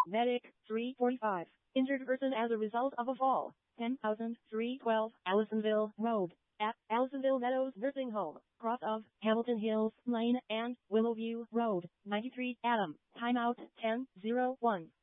Medic, 345. Injured person as a result of a fall. 10,312 Allisonville Road. At Allisonville Meadows Nursing Home. Cross of Hamilton Hills Lane and Willowview Road. 93 Adam. Timeout 10:01.